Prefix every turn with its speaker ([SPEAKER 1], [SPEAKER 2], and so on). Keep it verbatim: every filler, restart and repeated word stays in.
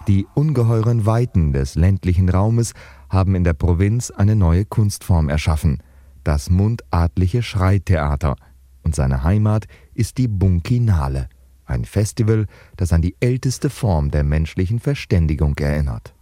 [SPEAKER 1] Die ungeheuren Weiten des ländlichen Raumes haben in der Provinz eine neue Kunstform erschaffen, das mundartliche Schreitheater. Und seine Heimat ist die Bunkinale, ein Festival, das an die älteste Form der menschlichen Verständigung erinnert.